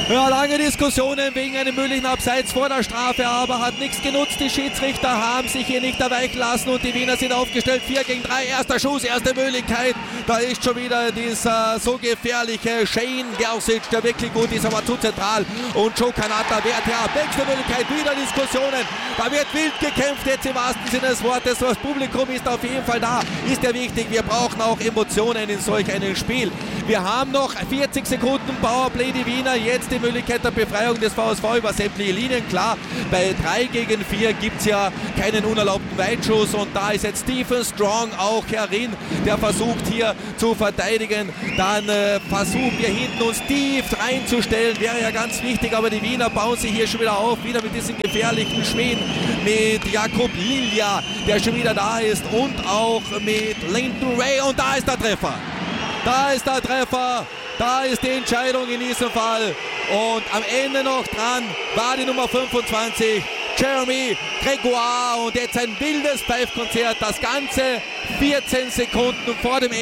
Ja, lange Diskussionen wegen einem möglichen Abseits vor der Strafe, aber hat nichts genutzt. Die Schiedsrichter haben sich hier nicht erweichen lassen und die Wiener sind aufgestellt. 4 gegen 3, erster Schuss, erste Möglichkeit. Da ist schon wieder dieser so gefährliche Shane Gersic, der wirklich gut ist, aber zu zentral. Und Joe Kanata wehrt her. Nächste Möglichkeit, wieder Diskussionen. Da wird wild gekämpft, jetzt im wahrsten Sinne des Wortes. Das Publikum ist auf jeden Fall da. Ist ja wichtig, wir brauchen auch Emotionen in solch einem Spiel. Wir haben noch 40 Sekunden Powerplay, die Wiener. Jetzt die Möglichkeit der Befreiung des VSV über sämtliche Linien. Klar, bei 3 gegen 4 gibt es ja keinen unerlaubten Weitschuss. Und da ist jetzt Stephen Strong auch herin, der versucht hier zu verteidigen. Dann versuchen wir hinten uns tief reinzustellen. Wäre ja ganz wichtig, aber die Wiener bauen sich hier schon wieder auf. Wieder mit diesen gefährlichen Schweden. Mit Jakub Lilja, der schon wieder da ist. Und auch mit Linton Ray. Und da ist der Treffer. Da ist der Treffer, da ist die Entscheidung in diesem Fall und am Ende noch dran war die Nummer 25, Jeremy Gregoire, und jetzt ein wildes Pfeifkonzert, das Ganze 14 Sekunden vor dem Ende.